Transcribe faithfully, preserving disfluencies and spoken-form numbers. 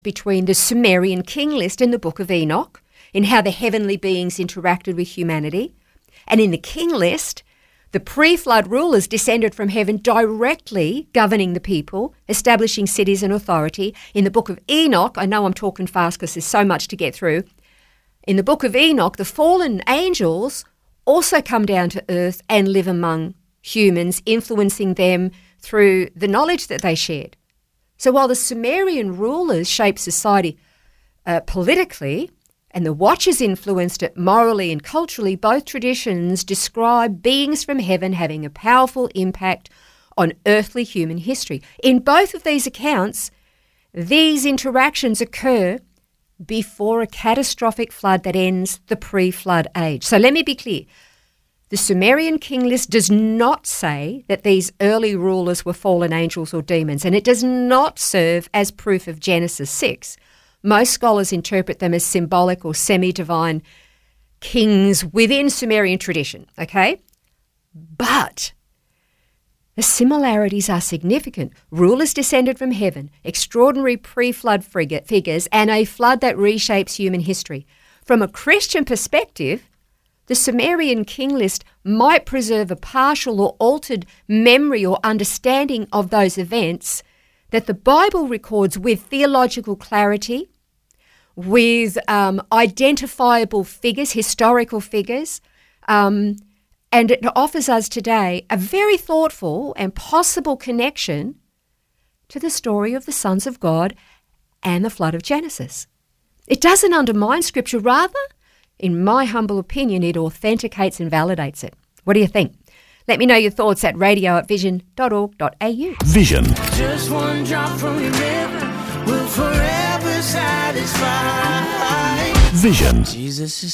between the Sumerian king list and the Book of Enoch in how the heavenly beings interacted with humanity. And in the king list, the pre-flood rulers descended from heaven directly governing the people, establishing cities and authority. In the Book of Enoch, I know I'm talking fast because there's so much to get through. In the Book of Enoch, the fallen angels also come down to earth and live among humans, influencing them through the knowledge that they shared. So while the Sumerian rulers shaped society uh, politically, and the Watchers influenced it morally and culturally, both traditions describe beings from heaven having a powerful impact on earthly human history. In both of these accounts, these interactions occur before a catastrophic flood that ends the pre-flood age. So let me be clear. The Sumerian king list does not say that these early rulers were fallen angels or demons, and it does not serve as proof of Genesis six. Most scholars interpret them as symbolic or semi-divine kings within Sumerian tradition, okay? But the similarities are significant. Rulers descended from heaven, extraordinary pre-flood figures, and a flood that reshapes human history. From a Christian perspective, the Sumerian king list might preserve a partial or altered memory or understanding of those events that the Bible records with theological clarity, with um, identifiable figures, historical figures, um, and it offers us today a very thoughtful and possible connection to the story of the sons of God and the flood of Genesis. It doesn't undermine Scripture, rather, in my humble opinion, it authenticates and validates it. What do you think? Let me know your thoughts at radio at vision dot org dot a u. Vision. Just one drop from your river will forever satisfy. Vision. Jesus is